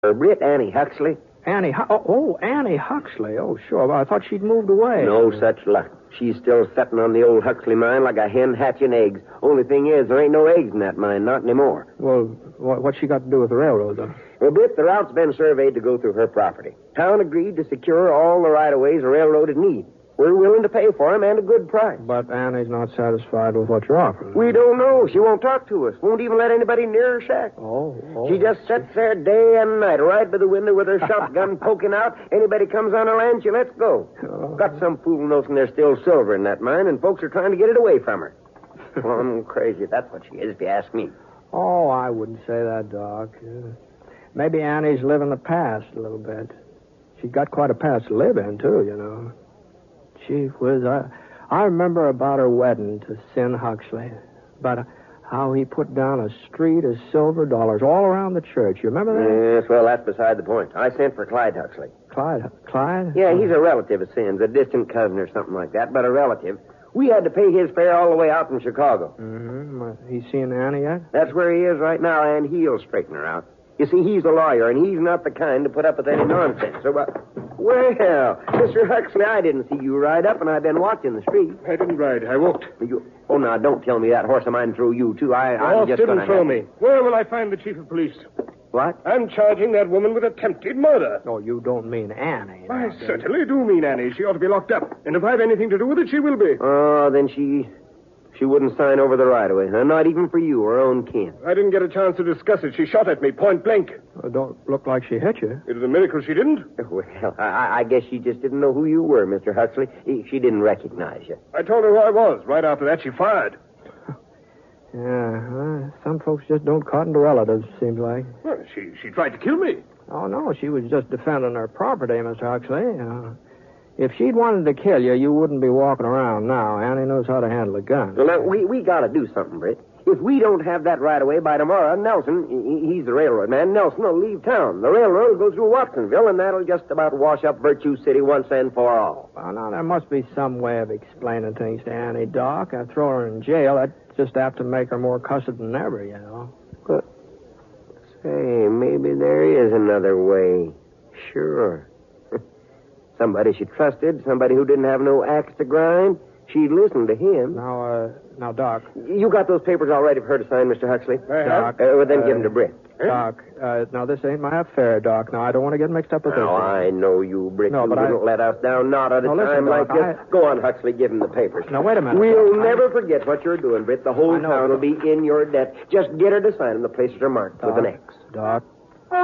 Britt, Annie Huxley. Annie Huxley. Oh, sure. Well, I thought she'd moved away. No such luck. She's still sitting on the old Huxley mine like a hen hatching eggs. Only thing is, there ain't no eggs in that mine, not anymore. Well, what's she got to do with the railroad, though? Well, Britt, the route's been surveyed to go through her property. Town agreed to secure all the right-of-ways the railroad would need. We're willing to pay for them and a good price. But Annie's not satisfied with what you're offering. We don't know. She won't talk to us. Won't even let anybody near her shack. Oh. She just sits there day and night, right by the window with her shotgun poking out. Anybody comes on her land, she lets go. Oh. Got some fool notion there's still silver in that mine, and folks are trying to get it away from her. Well, I'm crazy. That's what she is, if you ask me. Oh, I wouldn't say that, Doc. Maybe Annie's living the past a little bit. She's got quite a past to live in, too, you know. Gee whiz, I remember about her wedding to Sin Huxley. About how he put down a street of silver dollars all around the church. You remember that? Yes, well, that's beside the point. I sent for Clyde Huxley. Clyde? Yeah, he's a relative of Sin's, a distant cousin or something like that, but a relative. We had to pay his fare all the way out from Chicago. Mm-hmm. He's seen Annie yet? That's where he is right now, and he'll straighten her out. You see, he's a lawyer, and he's not the kind to put up with any nonsense. So, well, Mr. Huxley, I didn't see you ride up, and I've been watching the street. I didn't ride. I walked. Oh, now, don't tell me that horse of mine threw you, too. The horse didn't throw me. Where will I find the chief of police? What? I'm charging that woman with attempted murder. Oh, you don't mean Annie. I certainly do mean Annie. She ought to be locked up. And if I've anything to do with it, she will be. Oh, then she wouldn't sign over the right-of-way, huh? Not even for you, her own kin. I didn't get a chance to discuss it. She shot at me, point blank. Don't look like she hit you. It was a miracle she didn't. Well, I guess she just didn't know who you were, Mr. Huxley. She didn't recognize you. I told her who I was. Right after that, she fired. Yeah, some folks just don't cotton to relatives, seems like. Well, she tried to kill me. Oh, no, she was just defending her property, Mr. Huxley. If she'd wanted to kill you, you wouldn't be walking around now. Annie knows how to handle a gun. Well, now, we got to do something, Britt. If we don't have that right away by tomorrow, Nelson, he's the railroad man, Nelson will leave town. The railroad will go through Watsonville, and that'll just about wash up Virtue City once and for all. Well, now, there must be some way of explaining things to Annie, Doc. I throw her in jail. I'd just have to make her more cussed than ever, you know. But, say, maybe there is another way. Sure. Somebody she trusted, somebody who didn't have no axe to grind. She'd listen to him. Now, Doc. You got those papers all ready for her to sign, Mr. Huxley? Doc. Well, then give them to Britt. Doc, now, this ain't my affair, Doc. Now, I don't want to get mixed up with this. Oh, I know you, Britt. No, you but wouldn't let us down, not at a time like this. Go on, Huxley, give him the papers. Now, wait a minute. We'll never forget what you're doing, Britt. The whole town will be in your debt. Just get her to sign them. The places are marked with an X. Doc,